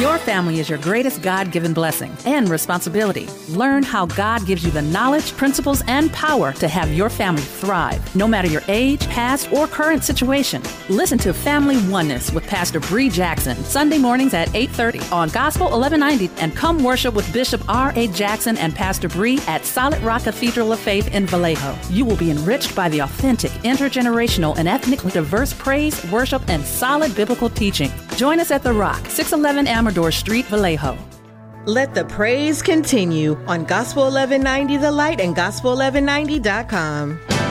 Your family is your greatest God-given blessing and responsibility. Learn how God gives you the knowledge, principles, and power to have your family thrive, no matter your age, past, or current situation. Listen to Family Oneness with Pastor Bree Jackson, Sunday mornings at 8:30 on Gospel 1190, and come worship with Bishop R.A. Jackson and Pastor Bree at Solid Rock Cathedral of Faith in Vallejo. You will be enriched by the authentic, intergenerational, and ethnically diverse praise, worship, and solid biblical teaching. Join us at The Rock, 611 Amador Street, Vallejo. Let the praise continue on Gospel 1190 The Light and Gospel1190.com.